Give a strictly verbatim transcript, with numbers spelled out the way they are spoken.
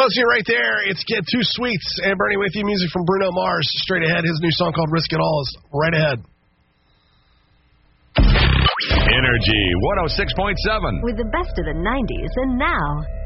Let's see right there. It's Get Two Sweets and Bernie with you. Music from Bruno Mars. Straight ahead. His new song called Risk It All is right ahead. Energy one oh six point seven. With the best of the nineties and now.